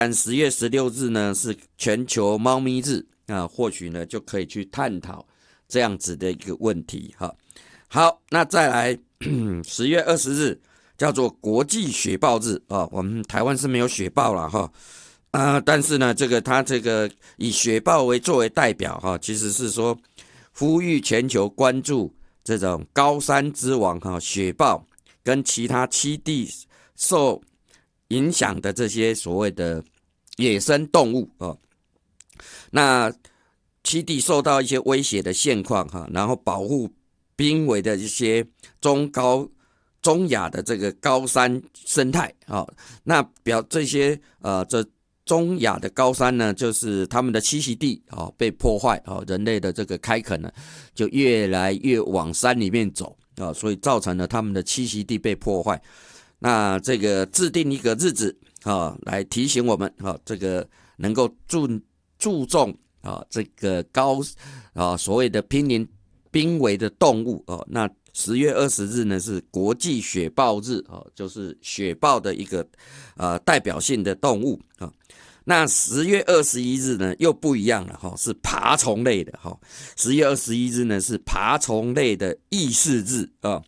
10月16日呢是全球猫咪日啊，或许呢就可以去探讨这样子的一个问题哈。好，那再来10月20日叫做国际雪豹日啊，我们台湾是没有雪豹啦哈。但是呢，它这个以雪豹作为代表哈，其实是说呼吁全球关注这种高山之王哈雪豹跟其他栖地受影响的这些所谓的野生动物啊，那栖地受到一些威胁的现况哈，然后保护濒危的一些中亚的这个高山生态啊，那这些这中亚的高山呢，就是他们的栖息地被破坏人类的这个开垦呢，就越来越往山里面走啊，所以造成了他们的栖息地被破坏。那这个制定一个日子来提醒我们这个能够注重这个所谓的濒危的动物那10月20日呢是国际雪豹日就是雪豹的一个代表性的动物那10月21日呢又不一样了是爬虫类的10月21日呢是爬虫类的意识日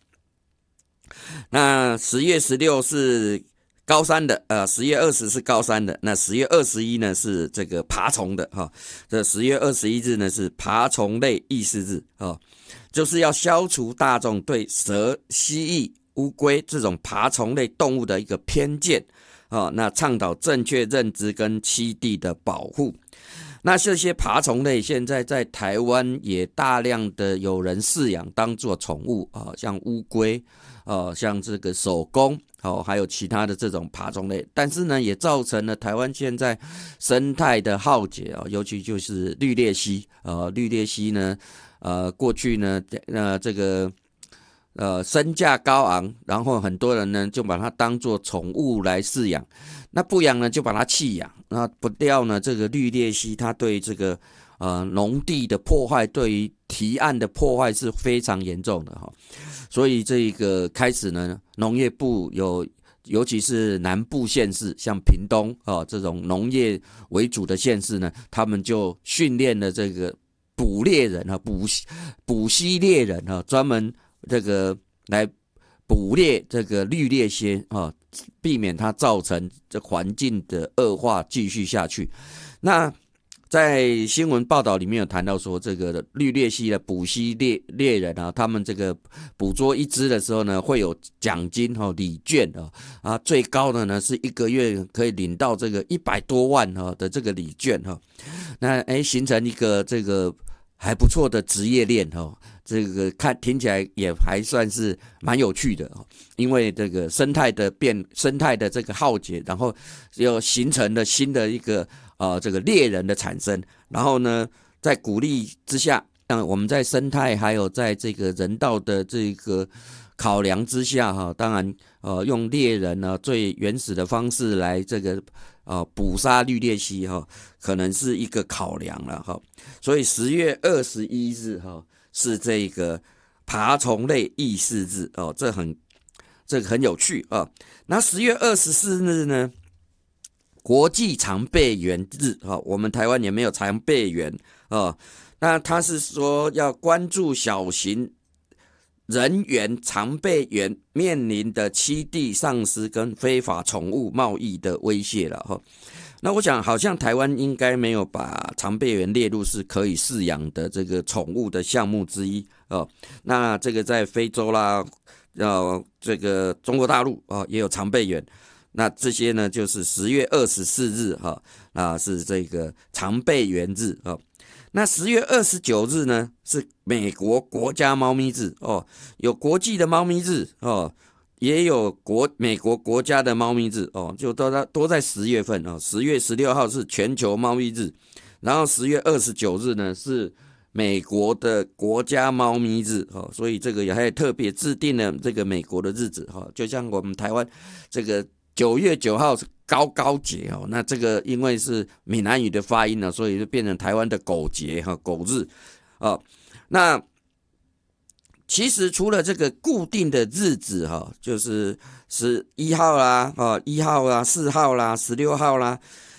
那10月16是高山的10月20是高山的，那10月21呢是这个爬虫的这10月21日呢是爬虫类意识日就是要消除大众对蛇、蜥蜴、乌龟这种爬虫类动物的一个偏见那倡导正确认知跟栖地的保护。那这些爬虫类现在在台湾也大量的有人饲养当作宠物像乌龟像这个守宫还有其他的这种爬虫类，但是呢也造成了台湾现在生态的浩劫尤其就是绿鬣蜥绿鬣蜥呢过去呢这个身价高昂，然后很多人呢就把它当作宠物来饲养，那不养呢就把它弃养，那不料呢这个绿鬣蜥它对这个农地的破坏，对于堤岸的破坏是非常严重的所以这个开始呢农业部尤其是南部县市像屏东这种农业为主的县市呢，他们就训练了这个捕猎人捕蜥猎人专门这个来捕猎这个绿鬣蜥避免它造成这环境的恶化继续下去。那在新闻报道里面有谈到说，这个绿鬣蜥的捕蜥猎人他们这个捕捉一只的时候呢，会有奖金礼券最高的呢是1个月可以领到这个100多万的这个礼券那形成一个这个还不错的职业链这个听起来也还算是蛮有趣的因为这个生态的这个浩劫，然后又形成了新的一个这个猎人的产生，然后呢在鼓励之下，我们在生态还有在这个人道的这个考量之下当然用猎人最原始的方式来这个捕杀绿鬣蜥可能是一个考量了所以10月21日是这个爬虫类意识日这个很有趣那10月24日呢国际长臂猿日我们台湾也没有长臂猿那他是说要关注小型人猿长臂猿面临的栖地丧失跟非法宠物贸易的威胁了那我想好像台湾应该没有把长臂猿列入是可以饲养的这个宠物的项目之一那这个在非洲啦这个中国大陆也有长臂猿，那这些呢就是10月24日是这个长臂猿日那10月29日呢是美国国家猫咪日有国际的猫咪日也有美国国家的猫咪日就都在10月份10月16号是全球猫咪日，然后10月29日呢是美国的国家猫咪日所以这个也还特别制定了这个美国的日子就像我们台湾这个9月9号是高节那这个因为是闽南语的发音所以就变成台湾的狗节狗日那其实除了这个固定的日子就是11号啦1号啦4号啦16号啦